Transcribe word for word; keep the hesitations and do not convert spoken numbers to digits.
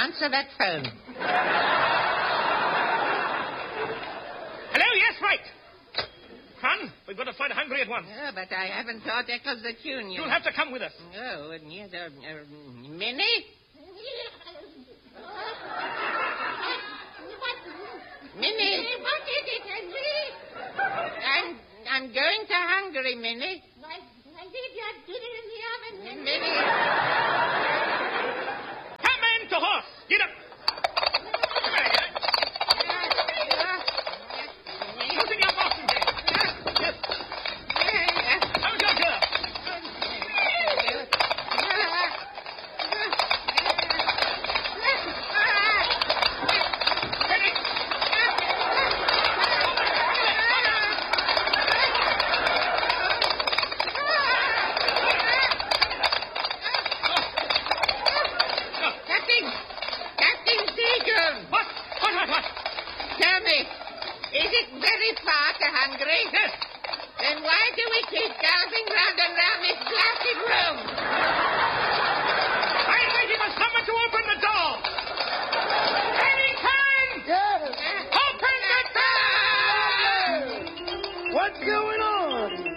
answer that phone. Hello, yes, right. Fun, we've got to find Hungary at once. Oh, but I haven't taught Eccles the tune yet. You'll have to come with us. Oh, and yes, uh, uh, Minnie? Minnie? What is it, Henry? I'm, I'm going to Hungary, Minnie. I, I leave your dinner in the oven, Henry. Minnie? Come, man, to horse. Get up. Using your Boston game. Yes. How's your girl? Captain! Captain Seagull! What? What, what, what? Tell me, is it very far to Hungary? Yes. Then why do we keep galloping round and round this blasted room? I'm waiting for someone to open the door. Pennington! Yes. Open the door! What's going on?